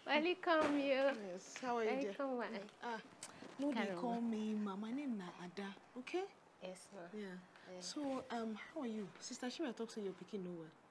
Welcome you. Yes, how are you? Welcome. No, they call me Ma. My name is Ada, okay? Yes, ma'am. Yeah. So, how are you? Sister Shima talks to your picking nowhere.